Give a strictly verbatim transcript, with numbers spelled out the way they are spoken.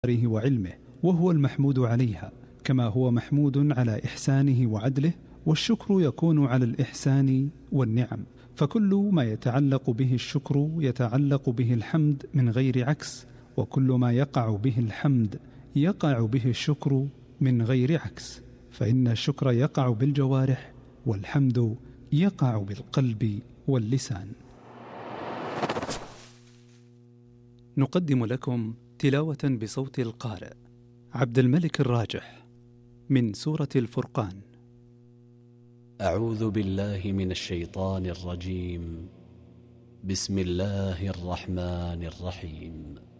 وعلمه، وهو المحمود عليها، كما هو محمود على إحسانه وعدله، والشكر يكون على الإحسان والنعم، فكل ما يتعلق به الشكر يتعلق به الحمد من غير عكس، وكل ما يقع به الحمد يقع به الشكر من غير عكس، فإن الشكر يقع بالجوارح والحمد يقع بالقلب واللسان. نقدم لكم تلاوة بصوت القارئ عبد الملك الراجح من سورة الفرقان. أعوذ بالله من الشيطان الرجيم. بسم الله الرحمن الرحيم.